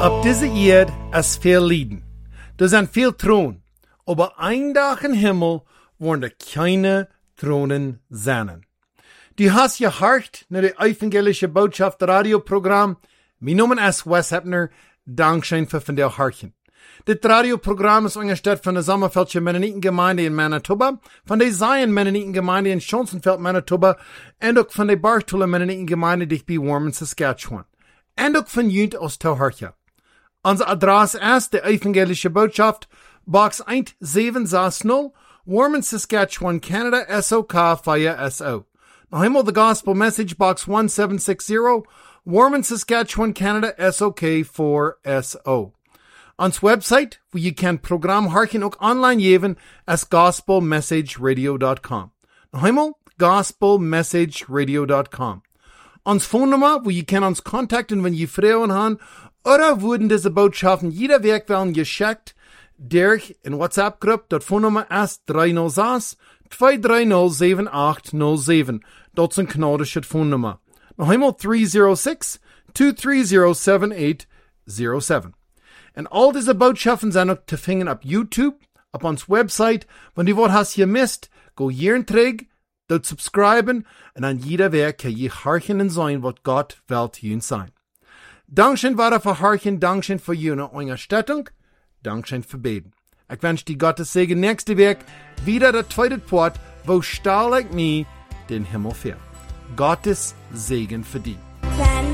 Op deze Erde is veel lijden. Er zijn veel tronen. Aber ein Tag im Himmel worden er keine Thronen sein. Du hast gehört naar de evangelische Botschaft Radioprogramm. Mijn naam is Wes Hepner. Dankzij voor van der Hartjen. Dit radioprogramm ist ongesteld van de Sommerfeldse Mennonitengemeinde in Manitoba, van de Zion Mennonitengemeinde in Schonsenfeld, Manitoba, en ook van de Bartola Mennonitengemeinde dicht bij Warman, Saskatchewan. En ook van Junt aus Tauhartja. Onze adres is de evangelische Botschaft, Box 1760, Warman, Saskatchewan, Canada, SOK 4SO. Nog eenmaal de Gospel Message, Box 1760, Warman, Saskatchewan, Canada, SOK 4SO. Ons website, wo je kan Programm harken ook online geven, is gospelmessageradio.com. Nog eenmaal, gospelmessageradio.com. Ons phonenummer, wo je kan ons contacten, wenn je vragen haben, oder wurden diese Botschaften jeder Werk werden geschickt, durch in WhatsApp-Gruppe, das Phonenummer ist 306 230 7807. Das ist ein gnadisches Phonenummer. Noch einmal 306 230 7807. Und all diese Botschaften sind auch zu finden auf YouTube, auf uns Website. Wenn du was hast gemisst, go jeden Tag, dort subscriben, und an jeder Werk kann je harchen und sein, was Gott will zu uns sein. Dankeschön weiter für harchen, Dankeschön für jene Unterstützung, Dankeschön für beten. Ich wünsche dir Gottes Segen nächste Werk, wieder der zweite Port, wo stahl ich mich den Himmel fährt. Gottes Segen für dich.